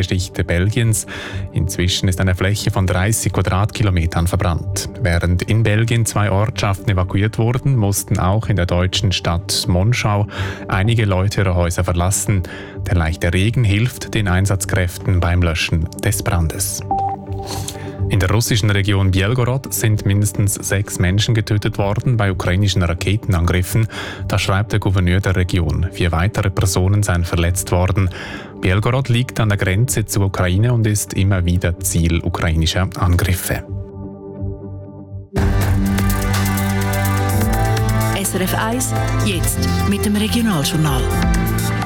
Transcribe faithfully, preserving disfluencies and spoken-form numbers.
Geschichte Belgiens. Inzwischen ist eine Fläche von dreißig Quadratkilometern verbrannt. Während in Belgien zwei Ortschaften evakuiert wurden, mussten auch in der deutschen Stadt Monschau einige Leute ihre Häuser verlassen. Der leichte Regen hilft den Einsatzkräften beim Löschen des Brandes. In der russischen Region Belgorod sind mindestens sechs Menschen getötet worden bei ukrainischen Raketenangriffen. Das schreibt der Gouverneur der Region. Vier weitere Personen seien verletzt worden. Belgorod liegt an der Grenze zur Ukraine und ist immer wieder Ziel ukrainischer Angriffe. S R F eins, jetzt mit dem Regionaljournal.